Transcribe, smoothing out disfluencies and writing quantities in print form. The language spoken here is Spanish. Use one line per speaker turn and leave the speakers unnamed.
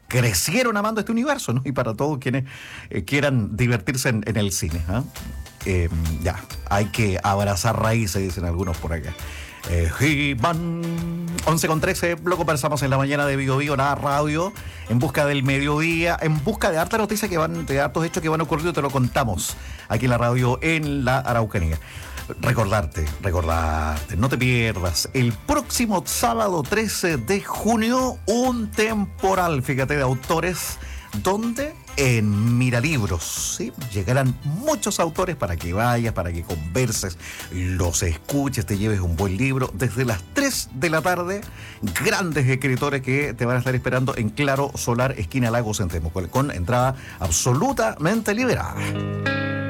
crecieron amando este universo, ¿no? Y para todos quienes quieran divertirse en el cine, ya, hay que abrazar raíces, dicen algunos por acá. He-Man 11:13, lo conversamos en la mañana de Bio Bio, nada radio, en busca del mediodía, en busca de harta noticia de hartos hechos que van ocurriendo, te lo contamos aquí en la radio en la Araucanía. Recordarte, no te pierdas, el próximo sábado 13 de junio, un temporal, fíjate, de autores, donde en Miralibros, ¿sí? Llegarán muchos autores para que vayas, para que converses, los escuches, te lleves un buen libro. Desde las 3 de la tarde, grandes escritores que te van a estar esperando en Claro Solar, esquina Lagos en Temuco, con entrada absolutamente liberada.